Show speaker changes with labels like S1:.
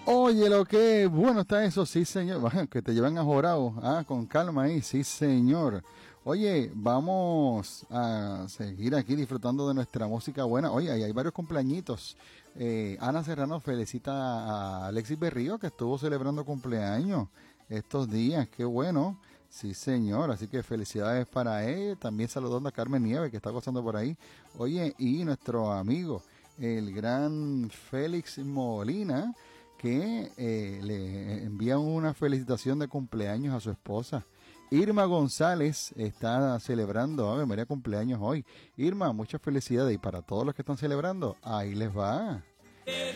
S1: Oye, lo que bueno está eso, sí, señor. Bueno, que te llevan a Jorao, con calma ahí, sí, señor. Oye, vamos a seguir aquí disfrutando de nuestra música buena. Oye, ahí hay varios cumpleañitos. Ana Serrano felicita a Alexis Berrío, que estuvo celebrando cumpleaños estos días. Qué bueno. Sí, señor. Así que felicidades para él. También saludando a Carmen Nieves, que está gozando por ahí. Oye, y nuestro amigo, el gran Félix Molina, que le envía una felicitación de cumpleaños a su esposa. Irma González está celebrando, Ave María, cumpleaños hoy. Irma, muchas felicidades, y para todos los que están celebrando, ahí les va.